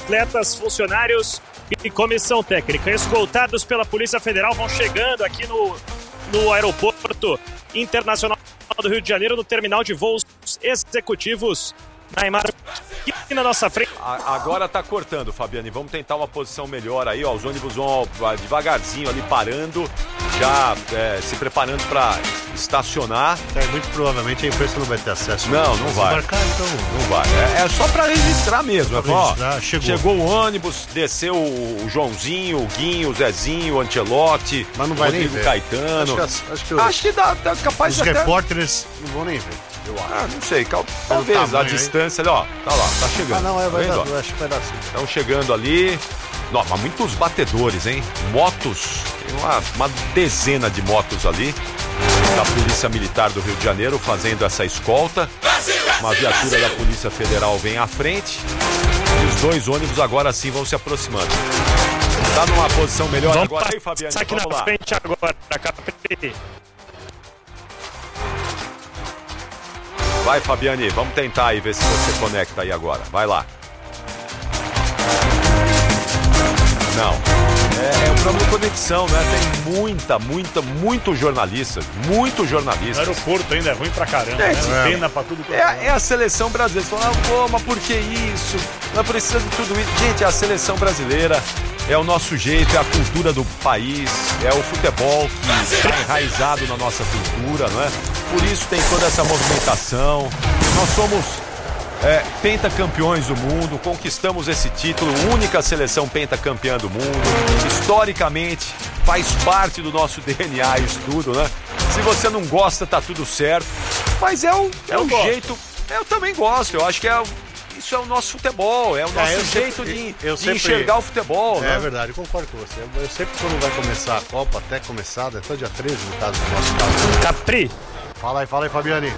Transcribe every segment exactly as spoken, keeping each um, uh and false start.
atletas, funcionários e comissão técnica, escoltados pela Polícia Federal, vão chegando aqui no, no aeroporto internacional do Rio de Janeiro, no terminal de voos executivos. Neymar aqui na nossa frente. Agora tá cortando, Fabiane. Vamos tentar uma posição melhor aí, ó. Os ônibus vão ó, devagarzinho ali parando, já é, se preparando para estacionar. É, muito provavelmente a imprensa não vai ter acesso. Não, não vai. Embarcar, então... Não vai. É, é só para registrar mesmo. Só pra ó, registrar. Chegou. Chegou o ônibus, desceu o Joãozinho, o Guinho, o Zezinho, o Ancelotti, mas não vai Rodrigo nem ver. Caetano. Acho que, acho que, eu... acho que dá, dá capaz os de até... repórteres não vão nem ver. Eu acho. Ah, não sei, talvez a distância ali, ó, tá lá, tá chegando. Ah, não, é tá verdade, vendo, eu acho que vai dar assim. Estão chegando ali. Não, mas muitos batedores, hein? Motos, tem uma, uma dezena de motos ali da Polícia Militar do Rio de Janeiro fazendo essa escolta. Uma viatura da Polícia Federal vem à frente e os dois ônibus agora sim vão se aproximando. Tá numa posição melhor vamos agora aí, Fabiane? Aqui vamos na lá. frente agora, Capri. Vai, Fabiane, vamos tentar aí ver se você conecta aí agora. Vai lá. Não. É, é o problema de conexão, né? Tem muita, muita, muito jornalista. Muito jornalista. O aeroporto ainda é ruim pra caramba, É, né? é. Pena pra tudo. É, é a seleção brasileira. Você fala, ah, pô, mas por que isso? Não precisa de tudo isso. Gente, é a seleção brasileira. É o nosso jeito, é a cultura do país, é o futebol que está enraizado na nossa cultura, não é? Por isso tem toda essa movimentação. Nós somos é, pentacampeões do mundo, conquistamos esse título, única seleção pentacampeã do mundo. Historicamente, faz parte do nosso D N A isso tudo, né? Se você não gosta, tá tudo certo. Mas é o, é o jeito... Eu também gosto, eu acho que é... Isso é o nosso futebol, é o nosso é, jeito sempre, de, eu de sempre, enxergar o futebol, é, né? É verdade, eu concordo com você. Eu, eu sempre quando vai começar a Copa, até começar, até dia treze no caso do nosso caso. Capri. Fala aí, fala aí, Fabiane.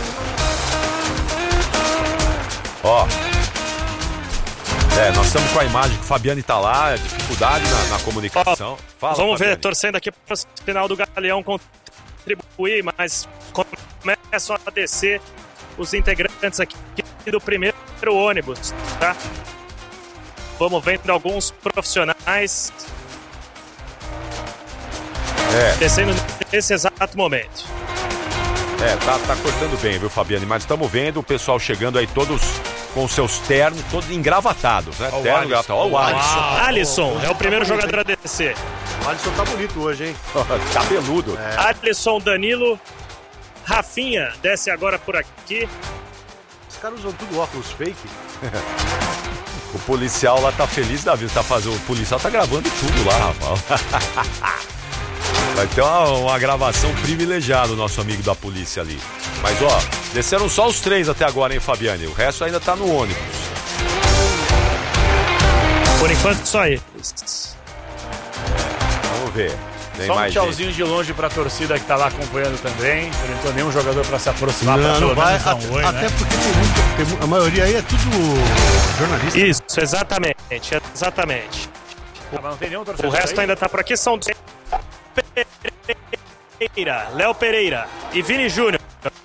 Ó. É, nós estamos com a imagem que o Fabiane tá lá, dificuldade na, na comunicação. Fala, Vamos Fabiane. ver, torcendo aqui para o final do Galeão contribuir, mas começam a descer os integrantes aqui do primeiro ônibus, tá? Vamos vendo alguns profissionais é. descendo nesse exato momento. É, tá, tá cortando bem, viu, Fabiane? Mas estamos vendo o pessoal chegando aí todos com seus ternos, todos engravatados, né? Ó, Terno, gravata. Ó, o Alisson. Ah, Alisson é o primeiro tá jogador a descer. O Alisson tá bonito hoje, hein? Cabeludo. É. Alisson, Danilo, Rafinha desce agora por aqui. Os caras usam tudo óculos fake. O policial lá tá feliz da vida, tá fazendo. O policial tá gravando tudo lá, rapaz. Vai ter uma, uma gravação privilegiada, o nosso amigo da polícia ali. Mas ó, desceram só os três até agora, hein, Fabiane? O resto ainda tá no ônibus. Por enquanto, só eles. Vamos ver. Tem Só um mais tchauzinho gente. de longe pra torcida que tá lá acompanhando também. Não entrou nenhum jogador pra se aproximar, Não, pra não pelo vai, menos dar até, um oi, até né? porque tem muito, tem, mu- a maioria aí é tudo jornalista. Isso, exatamente, exatamente. Ah, mas não tem nenhum O torcedor resto aí? ainda tá por aqui, são Pereira, Léo Pereira e Vini Júnior.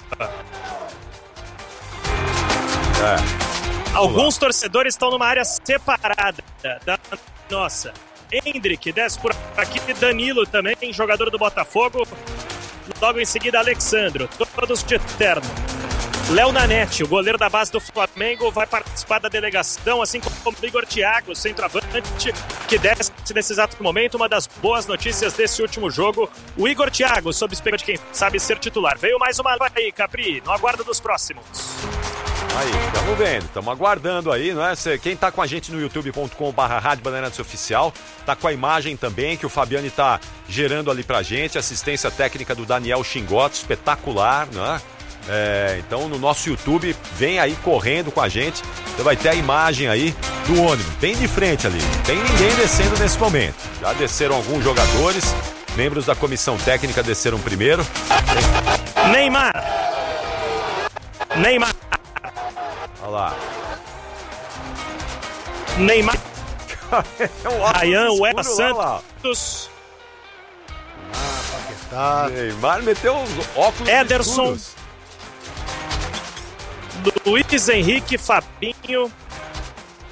É. Alguns torcedores estão numa área separada da nossa. Hendrick desce por aqui, Danilo também, jogador do Botafogo. Logo em seguida, Alexandro, todos de terno. Léo Nanete, o goleiro da base do Flamengo, vai participar da delegação, assim como o Igor Thiago, centroavante, que desce nesse exato momento. Uma das boas notícias desse último jogo, o Igor Thiago, sob espera de quem sabe ser titular. Veio mais uma aí, Capri, no aguardo dos próximos. Aí, estamos vendo, estamos aguardando aí, não é? Cê, quem tá com a gente no youtube ponto com barra Rádio Bandeirantes Oficial, tá com a imagem também, que o Fabiane tá gerando ali pra gente, assistência técnica do Daniel Xingotti, espetacular, né? É, então no nosso YouTube, vem aí correndo com a gente, você vai ter a imagem aí do ônibus, bem de frente ali, não tem ninguém descendo nesse momento, já desceram alguns jogadores, membros da comissão técnica desceram primeiro. Neymar! Neymar! Olha lá. Neymar! É um óculos Ryan, escuro, Ué lá, lá. Santos, Tá. Neymar meteu os óculos Ederson. escuros. Luiz Henrique, Fabinho,